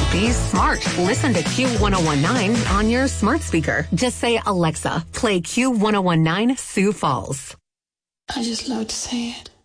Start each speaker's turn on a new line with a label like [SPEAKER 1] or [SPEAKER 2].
[SPEAKER 1] Be smart. Listen to Q1019 on your smart speaker. Just say, Alexa, play Q1019 Sioux Falls.
[SPEAKER 2] I just love to say it.